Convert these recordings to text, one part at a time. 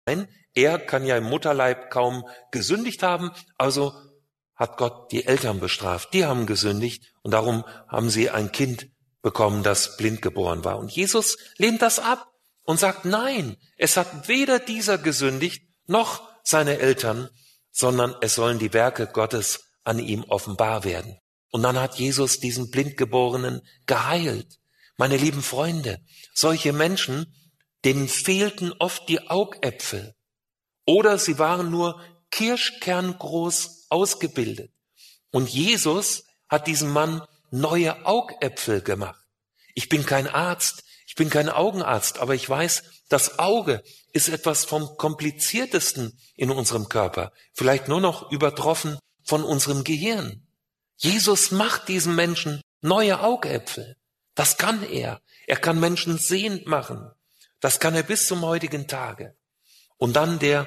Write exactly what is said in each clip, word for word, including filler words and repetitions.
Nein, er kann ja im Mutterleib kaum gesündigt haben, also hat Gott die Eltern bestraft. Die haben gesündigt und darum haben sie ein Kind bekommen, das blind geboren war. Und Jesus lehnt das ab und sagt, nein, es hat weder dieser gesündigt noch seine Eltern, sondern es sollen die Werke Gottes an ihm offenbar werden. Und dann hat Jesus diesen Blindgeborenen geheilt. Meine lieben Freunde, solche Menschen, denen fehlten oft die Augäpfel oder sie waren nur kirschkerngroß ausgebildet. Und Jesus hat diesem Mann neue Augäpfel gemacht. Ich bin kein Arzt, ich bin kein Augenarzt, aber ich weiß, das Auge ist etwas vom Kompliziertesten in unserem Körper, vielleicht nur noch übertroffen von unserem Gehirn. Jesus macht diesen Menschen neue Augäpfel. Das kann er. Er kann Menschen sehend machen. Das kann er bis zum heutigen Tage. Und dann der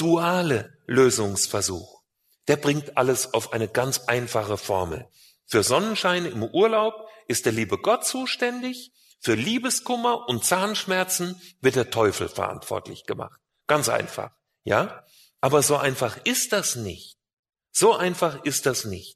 duale Lösungsversuch. Der bringt alles auf eine ganz einfache Formel. Für Sonnenschein im Urlaub ist der liebe Gott zuständig. Für Liebeskummer und Zahnschmerzen wird der Teufel verantwortlich gemacht. Ganz einfach, ja? Aber so einfach ist das nicht. So einfach ist das nicht.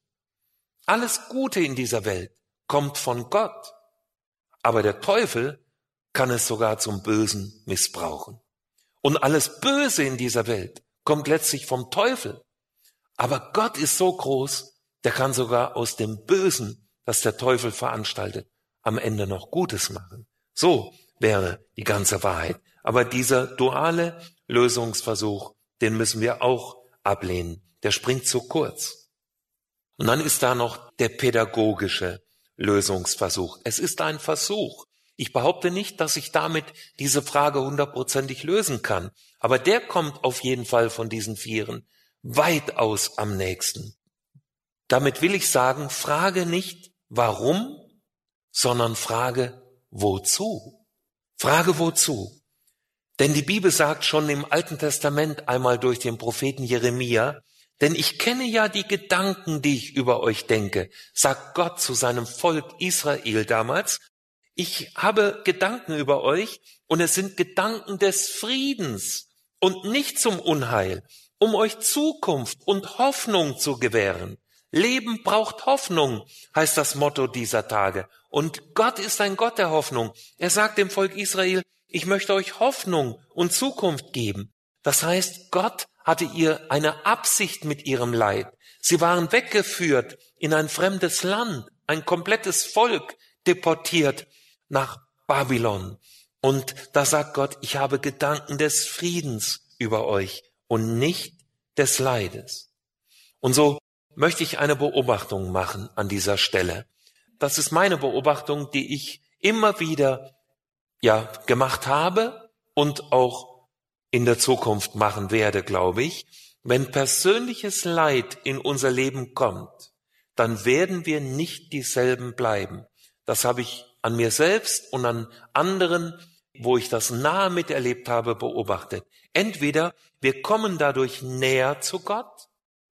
Alles Gute in dieser Welt kommt von Gott. Aber der Teufel kann es sogar zum Bösen missbrauchen. Und alles Böse in dieser Welt kommt letztlich vom Teufel. Aber Gott ist so groß, der kann sogar aus dem Bösen, das der Teufel veranstaltet, am Ende noch Gutes machen. So wäre die ganze Wahrheit. Aber dieser duale Lösungsversuch, den müssen wir auch ablehnen. Der springt zu kurz. Und dann ist da noch der pädagogische Lösungsversuch. Es ist ein Versuch. Ich behaupte nicht, dass ich damit diese Frage hundertprozentig lösen kann. Aber der kommt auf jeden Fall von diesen Vieren weitaus am nächsten. Damit will ich sagen, frage nicht, warum, sondern frage, wozu? Frage, wozu? Denn die Bibel sagt schon im Alten Testament einmal durch den Propheten Jeremia, denn ich kenne ja die Gedanken, die ich über euch denke, sagt Gott zu seinem Volk Israel damals. Ich habe Gedanken über euch und es sind Gedanken des Friedens und nicht zum Unheil, um euch Zukunft und Hoffnung zu gewähren. Leben braucht Hoffnung, heißt das Motto dieser Tage. Und Gott ist ein Gott der Hoffnung. Er sagt dem Volk Israel, ich möchte euch Hoffnung und Zukunft geben. Das heißt, Gott hatte ihr eine Absicht mit ihrem Leid. Sie waren weggeführt in ein fremdes Land, ein komplettes Volk deportiert nach Babylon. Und da sagt Gott, ich habe Gedanken des Friedens über euch und nicht des Leides. Und so möchte ich eine Beobachtung machen an dieser Stelle. Das ist meine Beobachtung, die ich immer wieder ja gemacht habe und auch in der Zukunft machen werde, glaube ich. Wenn persönliches Leid in unser Leben kommt, dann werden wir nicht dieselben bleiben. Das habe ich an mir selbst und an anderen, wo ich das nahe miterlebt habe, beobachtet. Entweder wir kommen dadurch näher zu Gott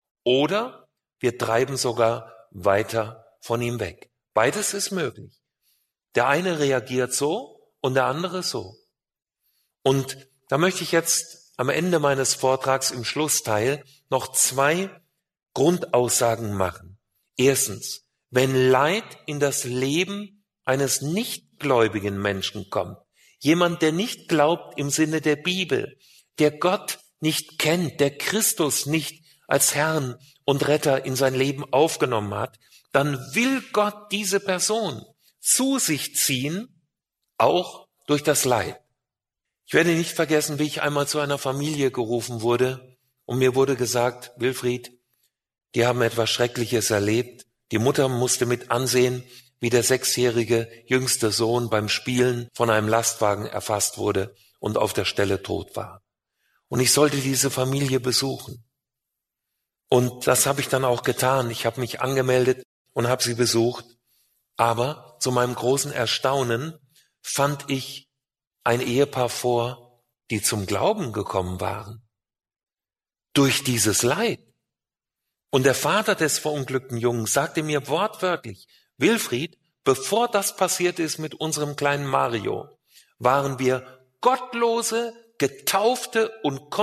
oder wir treiben sogar weiter von ihm weg. Beides ist möglich. Der eine reagiert so und der andere so. Und da möchte ich jetzt am Ende meines Vortrags im Schlussteil noch zwei Grundaussagen machen. Erstens, wenn Leid in das Leben eines nichtgläubigen Menschen kommt, jemand, der nicht glaubt im Sinne der Bibel, der Gott nicht kennt, der Christus nicht als Herrn und Retter in sein Leben aufgenommen hat, dann will Gott diese Person zu sich ziehen, auch durch das Leid. Ich werde nicht vergessen, wie ich einmal zu einer Familie gerufen wurde und mir wurde gesagt, Wilfried, die haben etwas Schreckliches erlebt. Die Mutter musste mit ansehen, wie der sechsjährige jüngste Sohn beim Spielen von einem Lastwagen erfasst wurde und auf der Stelle tot war. Und ich sollte diese Familie besuchen. Und das habe ich dann auch getan. Ich habe mich angemeldet und habe sie besucht. Aber zu meinem großen Erstaunen fand ich ein Ehepaar vor, die zum Glauben gekommen waren. Durch dieses Leid. Und der Vater des verunglückten Jungen sagte mir wortwörtlich, Wilfried, bevor das passiert ist mit unserem kleinen Mario, waren wir gottlose, getaufte und